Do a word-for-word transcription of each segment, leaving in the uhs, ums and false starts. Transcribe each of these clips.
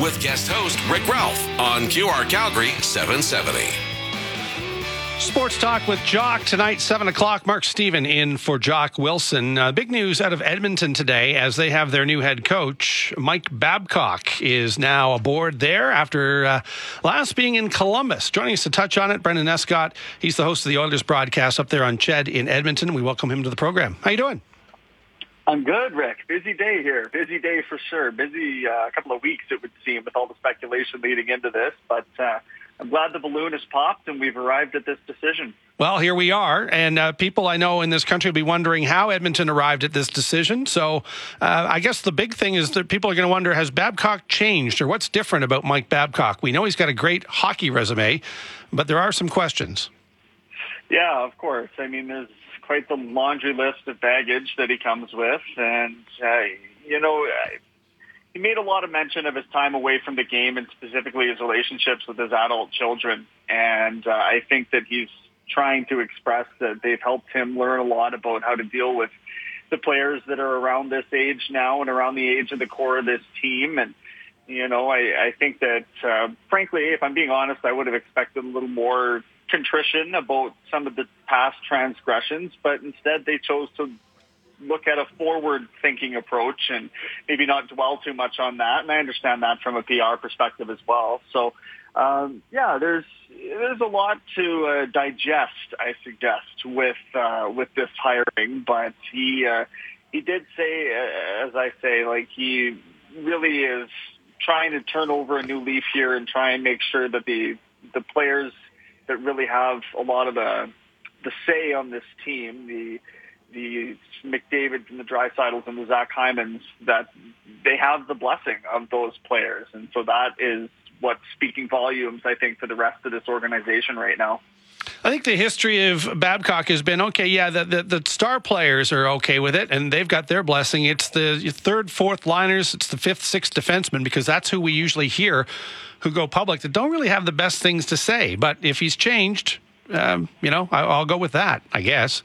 with guest host Rick Ralph on Q R Calgary seven seventy. Sports Talk with Jock tonight, seven o'clock. Mark Stephen in for Jock Wilson. Uh, big news out of Edmonton today as they have their new head coach. Mike Babcock is now aboard there after uh, last being in Columbus. Joining us to touch on it, Brendan Escott. He's the host of the Oilers broadcast up there on C H E D in Edmonton. We welcome him to the program. How you doing? I'm good, Rick. Busy day here. Busy day for sure. Busy uh, couple of weeks, it would seem, with all the speculation leading into this. But uh, I'm glad the balloon has popped and we've arrived at this decision. Well, here we are. And uh, people I know in this country will be wondering how Edmonton arrived at this decision. So uh, I guess the big thing is that people are going to wonder, has Babcock changed or what's different about Mike Babcock? We know he's got a great hockey resume, but there are some questions. Yeah, of course. I mean, there's quite the laundry list of baggage that he comes with. And, uh, you know, he made a lot of mention of his time away from the game and specifically his relationships with his adult children. And uh, I think that he's trying to express that they've helped him learn a lot about how to deal with the players that are around this age now and around the age of the core of this team. And, you know, I, I think that, uh, frankly, if I'm being honest, I would have expected a little more contrition about some of the past transgressions, but instead they chose to look at a forward-thinking approach and maybe not dwell too much on that. And I understand that from a P R perspective as well. So, um, yeah, there's there's a lot to uh, digest, I suggest, with uh, with this hiring. But he uh, he did say, uh, as I say, like he really is trying to turn over a new leaf here and try and make sure that the the players that really have a lot of the the say on this team, the the McDavids and the Dreisaitl's and the Zach Hymans, that they have the blessing of those players. And so that is what's speaking volumes, I think, for the rest of this organization right now. I think the history of Babcock has been, okay, yeah, the, the, the star players are okay with it, and they've got their blessing. It's the third, fourth liners, it's the fifth, sixth defenseman, because that's who we usually hear who go public that don't really have the best things to say. But if he's changed, um, you know, I, I'll go with that, I guess.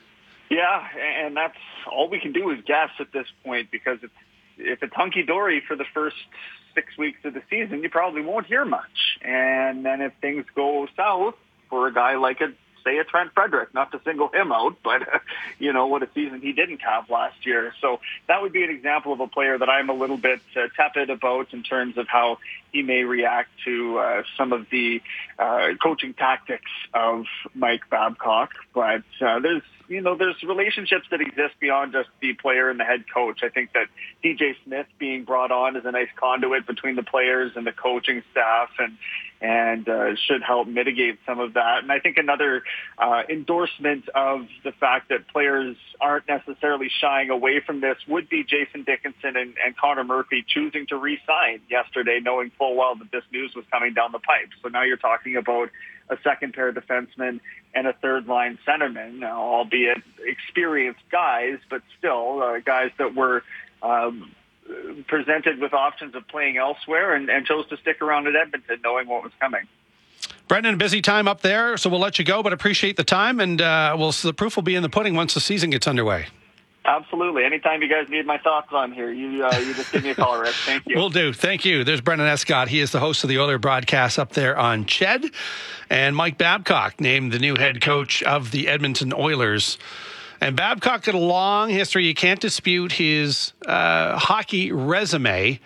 Yeah, and that's all we can do is guess at this point, because it's, if it's hunky-dory for the first six weeks of the season, you probably won't hear much. And then if things go south for a guy like a, say, a Trent Frederic, not to single him out, but, uh, you know, what a season he didn't have last year. So that would be an example of a player that I'm a little bit uh, tepid about in terms of how he may react to uh, some of the uh, coaching tactics of Mike Babcock. But uh, there's, you know, there's relationships that exist beyond just the player and the head coach. I think that D J Smith being brought on is a nice conduit between the players and the coaching staff, and and uh, should help mitigate some of that. And I think another uh, endorsement of the fact that players aren't necessarily shying away from this would be Jason Dickinson and, and Connor Murphy choosing to re-sign yesterday, knowing full well that this news was coming down the pipe. So now you're talking about a second pair defenseman and a third-line centerman, now, albeit experienced guys, but still uh, guys that were um, presented with options of playing elsewhere and, and chose to stick around at Edmonton knowing what was coming. Brendan, a busy time up there, so we'll let you go, but appreciate the time, and uh, we'll, so the proof will be in the pudding once the season gets underway. Absolutely. Anytime you guys need my thoughts on here, you uh, you just give me a call, Rick. Thank you. Will do. Thank you. There's Brendan Escott. He is the host of the Oilers broadcast up there on C H E D. And Mike Babcock named the new head coach of the Edmonton Oilers. And Babcock had a long history. You can't dispute his uh, hockey resume,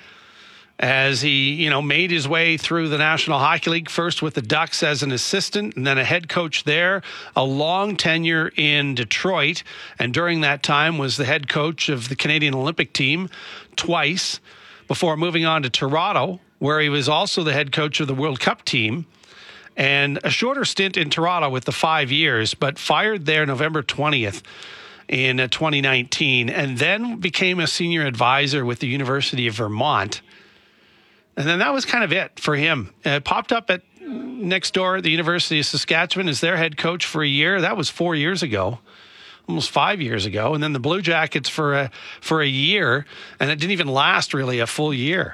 as he, you know, made his way through the National Hockey League, first with the Ducks as an assistant and then a head coach there, a long tenure in Detroit, and during that time was the head coach of the Canadian Olympic team twice before moving on to Toronto, where he was also the head coach of the World Cup team, and a shorter stint in Toronto with the five years, but fired there November twentieth in twenty nineteen, and then became a senior advisor with the University of Vermont. And then that was kind of it for him. Uh, popped up at next door at the University of Saskatchewan as their head coach for a year. That was four years ago, almost five years ago. And then the Blue Jackets for a, for a year, and it didn't even last really a full year.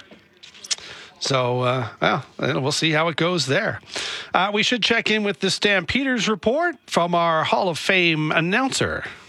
So, uh, well, we'll see how it goes there. Uh, we should check in with the Stampeders report from our Hall of Fame announcer.